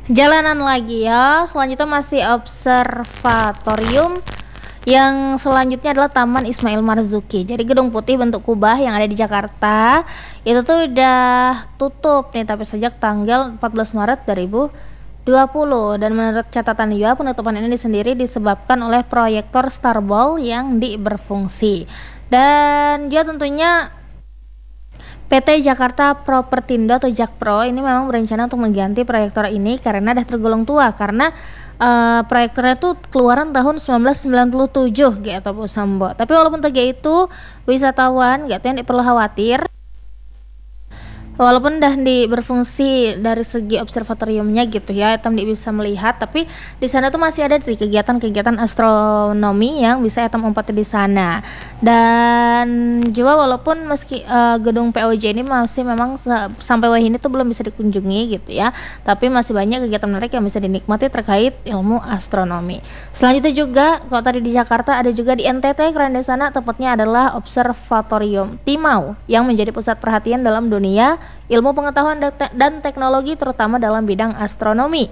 Jalanan lagi ya. Selanjutnya masih observatorium. Yang selanjutnya adalah Taman Ismail Marzuki. Jadi gedung putih bentuk kubah yang ada di Jakarta itu tuh udah tutup nih, tapi sejak tanggal 14 Maret 2020. Dan menurut catatan juga penutupan ini sendiri disebabkan oleh proyektor Starball yang berfungsi. Dan juga tentunya PT Jakarta Propertindo atau Jakpro ini memang berencana untuk mengganti proyektor ini karena dah tergolong tua, karena proyektornya tuh keluaran tahun 1997 gitu Bu Sambo. Tapi walaupun tiga itu wisatawan gak yang perlu khawatir. Walaupun dah berfungsi dari segi observatoriumnya gitu ya, Etam bisa melihat, tapi di sana tuh masih ada kegiatan-kegiatan astronomi yang bisa Etam umpati di sana. Dan juga walaupun meski gedung POJ ini masih memang sampai wah ini tuh belum bisa dikunjungi gitu ya, tapi masih banyak kegiatan menarik yang bisa dinikmati terkait ilmu astronomi. Selanjutnya juga kalau tadi di Jakarta, ada juga di NTT, keren di sana, tepatnya adalah Observatorium Timau yang menjadi pusat perhatian dalam dunia ilmu pengetahuan dan teknologi, terutama dalam bidang astronomi.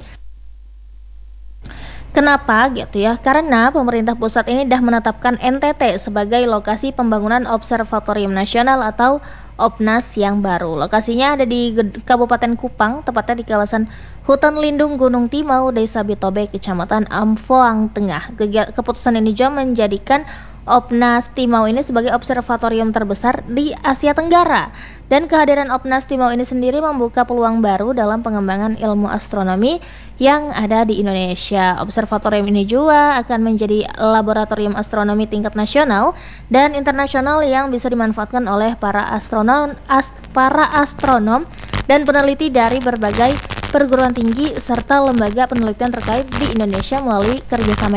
Kenapa gitu ya? Karena pemerintah pusat ini dah menetapkan NTT sebagai lokasi pembangunan Observatorium Nasional atau OPNAS yang baru. Lokasinya ada di Kabupaten Kupang, tepatnya di kawasan Hutan Lindung Gunung Timau, Desa Bitobe, Kecamatan Amfoang Tengah. Keputusan ini juga menjadikan OPNAS Timau ini sebagai observatorium terbesar di Asia Tenggara. Dan kehadiran OPNAS Timau ini sendiri membuka peluang baru dalam pengembangan ilmu astronomi yang ada di Indonesia. Observatorium ini juga akan menjadi laboratorium astronomi tingkat nasional dan internasional yang bisa dimanfaatkan oleh para astronom dan peneliti dari berbagai perguruan tinggi serta lembaga penelitian terkait di Indonesia melalui kerjasama